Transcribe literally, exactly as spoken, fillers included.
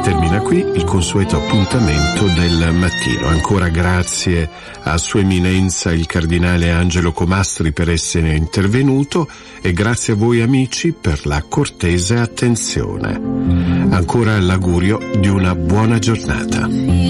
termina qui il consueto appuntamento del mattino. Ancora grazie a Sua Eminenza il Cardinale Angelo Comastri per essere intervenuto e grazie a voi amici per la cortese attenzione. Ancora l'augurio di una buona giornata.